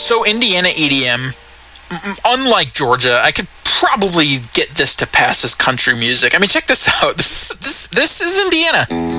So Indiana EDM, unlike Georgia, I could probably get this to pass as country music. I mean, check this out. This is Indiana.